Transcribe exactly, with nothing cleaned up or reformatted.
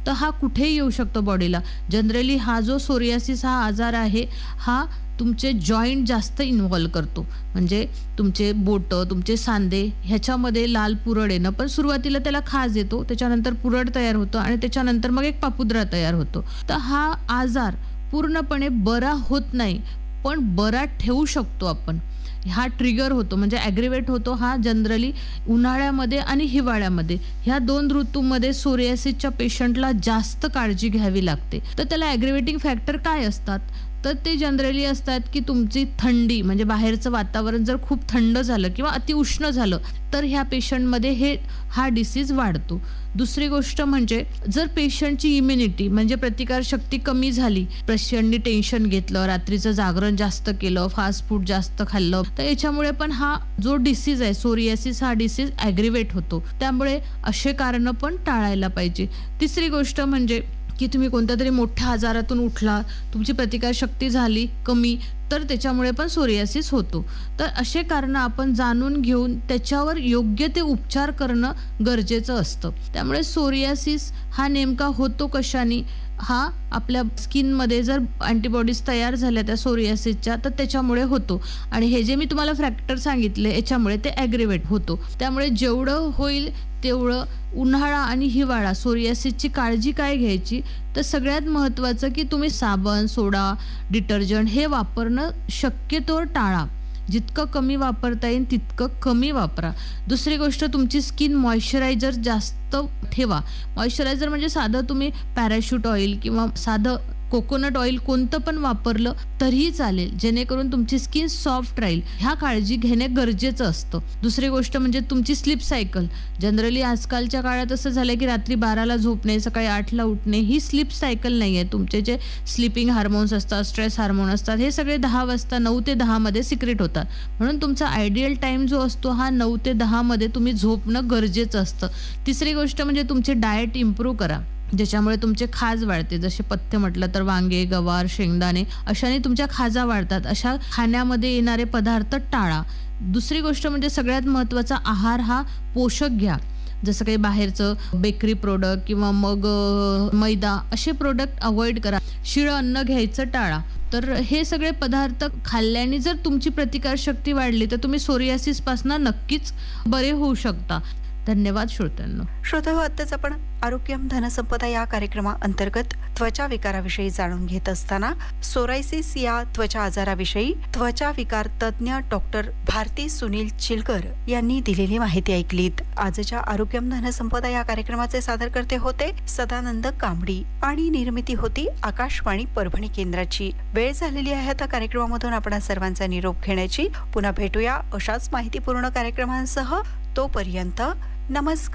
तर हा कुठेही येऊ शकतो बॉडीला. जनरली हा जो सोरियासिस हा आजार आहे हा तुमचे जॉईंट जास्त इन्व्हॉल्व करतो. म्हणजे तुमचे बोटं, तुमचे सांधे ह्याच्यामध्ये लाल पुरळ येणं, पण सुरुवातीला त्याला खाज येतो, त्याच्यानंतर पुरळ तयार होतं आणि त्याच्यानंतर मग एक पापुद्रा तयार होतो. तर हा आजार पूर्णपणे बरा होत नाही, पण बरा ठेवू शकतो आपण. हा ट्रिगर होतो म्हणजे ॲग्रिवेट होतो हा जनरली उन्हाळ्यामध्ये आणि हिवाळ्यामध्ये. ह्या दोन ऋतूमध्ये सोरियासिसच्या पेशंटला जास्त काळजी घ्यावी लागते. तर त्याला ॲग्रिवेटिंग फॅक्टर काय असतात? तर ते जनरली असतात की तुमची थंडी म्हणजे बाहेरचं वातावरण जर खूप थंड झालं किंवा अतिउष्ण झालं तर ह्या पेशंटमध्ये हे हा डिसीज वाढतो. दुसरी गोष्ट म्हणजे जर पेशंटची इम्युनिटी म्हणजे प्रतिकारशक्ती कमी झाली, पेशंटनी टेन्शन घेतलं, रात्रीचं जागरण जास्त केलं, फास्ट फूड जास्त खाल्लं, तर याच्यामुळे पण हा जो डिसीज आहे सोरियासिस हा डिसीज ॲग्रिवेट होतो. त्यामुळे असे कारणं पण टाळायला पाहिजे. तिसरी गोष्ट म्हणजे की तुम्ही कोणत्या तरी मोठ्या आजारातून उठला, तुमची प्रतिकारशक्ती झाली कमी, तर त्याच्यामुळे पण सोरियासिस होतो. तर असे कारणं आपण जाणून घेऊन त्याच्यावर योग्य ते उपचार करणं गरजेचं असतं. त्यामुळे सोरियासिस हा नेमका होतो कशाने? हा आपल्या स्किनमध्ये जर अँटीबॉडीज तयार झाल्या त्या सोरियासिसच्या तर त्याच्यामुळे होतो. आणि हे जे मी तुम्हाला फॅक्टर सांगितले याच्यामुळे ते ॲग्रिवेट होतो. त्यामुळे जेवढं होईल तेवढं उन्हाळा आणि हिवाळा सोरियासिसची काळजी काय घ्यायची? तर सगळ्यात महत्त्वाचं की तुम्ही साबण, सोडा, डिटर्जंट हे वापरणं शक्यतोवर टाळा. जितकं कमी वापरता येईल तितकं कमी वापरा. दुसरी गोष्ट तुमची स्किन मॉइश्चरायझर जास्त ठेवा. मॉइश्चरायझर म्हणजे साधं तुम्ही पॅराशूट ऑइल किंवा साधं कोकोनट ऑइल कोणतं पण वापरलं तरीही चालेल, जेणेकरून तुमची स्किन सॉफ्ट राहील. ह्या काळजी घेणे गरजेचं असतं. दुसरी गोष्ट म्हणजे तुमची स्लीप सायकल. जनरली आजकालच्या काळात असं झालं की रात्री बाराला झोपणे, सकाळी आठला उठणे ही स्लीप सायकल नाही आहे. तुमचे जे स्लीपिंग हार्मोन्स असतात, स्ट्रेस हार्मोन असतात, हे सगळे दहा वाजता नऊ ते दहा मध्ये सिक्रेट होतात. म्हणून तुमचा आयडियल टाइम जो असतो हा नऊ ते दहा मध्ये तुम्ही झोपणं गरजेचं असतं. तिसरी गोष्ट म्हणजे तुमचे डाएट इम्प्रूव्ह करा, ज्याच्यामुळे तुमचे खाज वाढते. जसे पथ्य म्हटलं तर वांगे, गवार, शेंगदाणे अशाने तुमच्या खाजा वाढतात. अशा खाण्यामध्ये येणारे पदार्थ टाळा. दुसरी गोष्ट म्हणजे सगळ्यात महत्त्वाचा आहार हा पोषक घ्या. जसं काही बाहेरचं बेकरी प्रोडक्ट किंवा मग मैदा असे प्रोडक्ट अवॉइड करा. शिळं अन्न घ्यायचं टाळा. तर हे सगळे पदार्थ खाल्ल्याने जर तुमची प्रतिकारशक्ती वाढली तर तुम्ही सोरियासिसपासून नक्कीच बरे होऊ शकता. धन्यवाद श्रोत्यांनो. श्रोते, आत्ताच आपण आरोग्यम धनसंपदा या कार्यक्रमाअंतर्गत त्वचा विकाराविषयी जाणून घेत असताना सोरायसिस या त्वचा आजाराविषयी त्वचा विकार तज्ज्ञ डॉक्टर भारती सुनील चिलकर यांनी दिलेली माहिती ऐकलीत. आजच्या आरोग्यम धनसंपदा या कार्यक्रमाचे सादरकर्ते होते सदानंद कांबडी आणि निर्मिती होती आकाशवाणी परभणी केंद्राची. वेळ झालेली आहे त्या कार्यक्रमामधून आपण सर्वांचा निरोप घेण्याची. पुन्हा भेटूया अशाच माहितीपूर्ण कार्यक्रमांसह. तोपर्यंत नमस्कार.